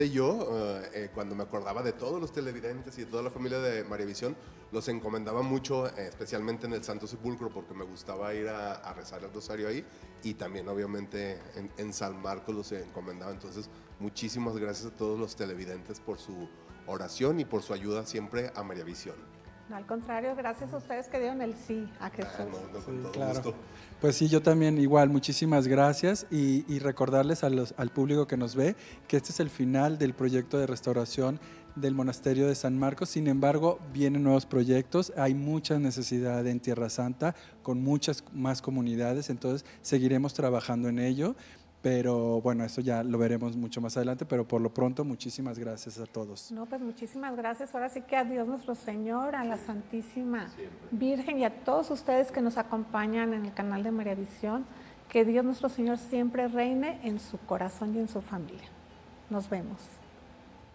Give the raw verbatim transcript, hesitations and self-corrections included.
Yo, eh, eh, cuando me acordaba de todos los televidentes y de toda la familia de Mariavisión, los encomendaba mucho, eh, especialmente en el Santo Sepulcro, porque me gustaba ir a, a rezar el rosario ahí, y también obviamente en, en San Marcos los encomendaba. Entonces, muchísimas gracias a todos los televidentes por su oración y por su ayuda siempre a Mariavisión. No, al contrario, gracias a ustedes que dieron el sí a Jesús. Ah, no, no, con Sí, todo claro. gusto. Pues sí, yo también igual, muchísimas gracias y, y recordarles a los, al público que nos ve que este es el final del proyecto de restauración del Monasterio de San Marcos. Sin embargo, vienen nuevos proyectos, hay mucha necesidad en Tierra Santa, con muchas más comunidades, entonces seguiremos trabajando en ello. Pero bueno, eso ya lo veremos mucho más adelante, pero por lo pronto muchísimas gracias a todos. No, pues muchísimas gracias. Ahora sí que a Dios nuestro Señor, a la Santísima Virgen y a todos ustedes que nos acompañan en el canal de Mariavisión, que Dios nuestro Señor siempre reine en su corazón y en su familia. Nos vemos.